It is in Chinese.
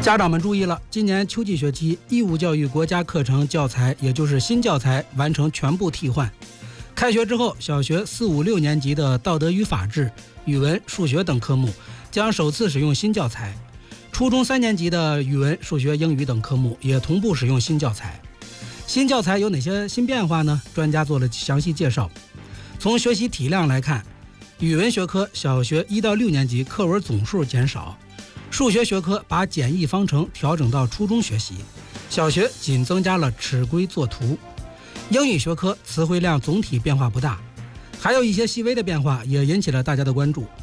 家长们注意了，今年秋季学期义务教育国家课程教材，也就是新教材完成全部替换。开学之后，小学4、5、6年级的道德与法治、语文、数学等科目将首次使用新教材。初中3年级的语文、数学、英语等科目也同步使用新教材。新教材有哪些新变化呢？专家做了详细介绍。从学习体量来看，语文学科小学1到6年级课文总数减少，数学学科把简易方程调整到初中学习，小学仅增加了尺规作图。英语学科词汇量总体变化不大，还有一些细微的变化也引起了大家的关注。